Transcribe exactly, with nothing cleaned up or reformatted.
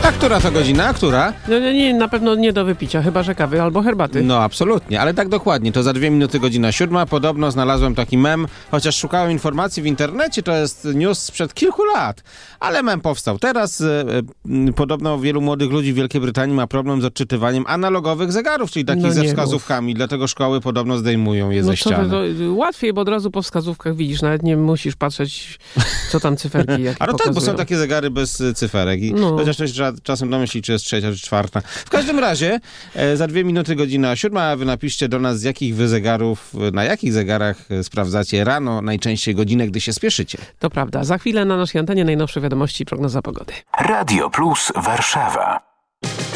A która to godzina? A która? No nie, na pewno nie do wypicia, chyba że kawy albo herbaty. No absolutnie, ale tak dokładnie. To za dwie minuty godzina siódma. Podobno znalazłem taki mem, chociaż szukałem informacji w internecie, to jest news sprzed kilku lat. Ale mem powstał teraz. E, e, podobno wielu młodych ludzi w Wielkiej Brytanii ma problem z odczytywaniem analogowych zegarów, czyli takich No ze nie wskazówkami. Dlatego szkoły podobno zdejmują je No ze to, ściany. to, to łatwiej, bo od razu po wskazówkach widzisz, nawet nie musisz patrzeć, co tam cyferki jakie A no tak, pokazują. bo są takie zegary bez y, cyferek i No. chociaż też trzeba czasem domyślić, czy jest trzecia, czy czwarta. W każdym razie e, za dwie minuty godzina siódma, a wy napiszcie do nas, z jakich wy zegarów, na jakich zegarach e, sprawdzacie rano, najczęściej godzinę, gdy się spieszycie. To prawda. Za chwilę na naszej antenie najnowsze wiadomości i prognoza pogody. Radio Plus Warszawa.